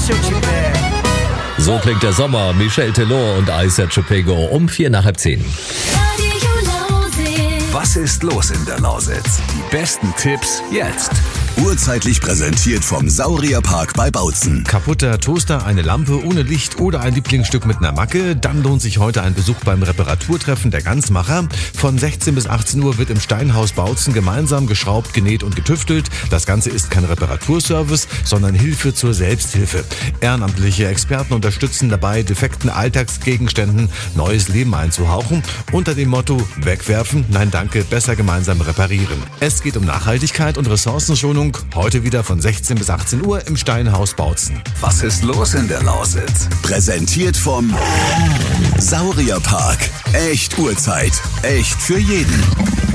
So klingt der Sommer. Michel Telot und Aïssa Chupego um 10:45. Was ist los in der Lausitz? Die besten Tipps jetzt. Urzeitlich präsentiert vom Saurierpark bei Bautzen. Kaputter Toaster, eine Lampe ohne Licht oder ein Lieblingsstück mit einer Macke? Dann lohnt sich heute ein Besuch beim Reparaturtreffen der Ganzmacher. Von 16 bis 18 Uhr wird im Steinhaus Bautzen gemeinsam geschraubt, genäht und getüftelt. Das Ganze ist kein Reparaturservice, sondern Hilfe zur Selbsthilfe. Ehrenamtliche Experten unterstützen dabei, defekten Alltagsgegenständen neues Leben einzuhauchen. Unter dem Motto wegwerfen, nein danke, besser gemeinsam reparieren. Es geht um Nachhaltigkeit und Ressourcenschonung. Heute wieder von 16 bis 18 Uhr im Steinhaus Bautzen. Was ist los in der Lausitz? Präsentiert vom Saurierpark. Echt Uhrzeit. Echt für jeden.